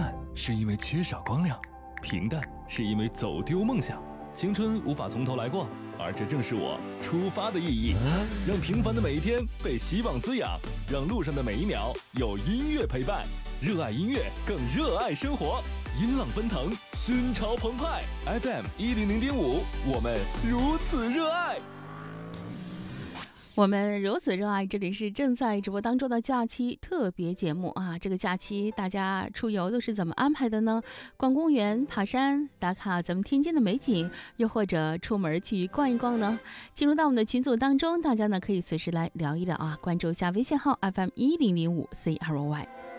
淡是因为缺少光亮，平淡是因为走丢梦想。青春无法从头来过，而这正是我出发的意义。让平凡的每一天被希望滋养，让路上的每一秒有音乐陪伴。热爱音乐，更热爱生活。音浪奔腾，心潮澎湃。FM 100.5，我们如此热爱。 我们如此热爱，这里是正在直播当中的假期特别节目啊！这个假期大家出游都是怎么安排的呢？逛公园、爬山、打卡咱们天津的美景，又或者出门去逛一逛呢？进入到我们的群组当中，大家呢可以随时来聊一聊啊！关注一下微信号 FM 100.5 CRY。